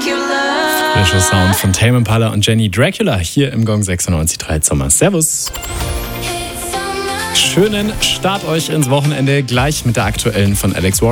Frischer Sound von Tame Impala und Jenny Dracula hier im Gong 96.3 Sommer. Servus. Schönen Start euch ins Wochenende, gleich mit der aktuellen von Alex Warren.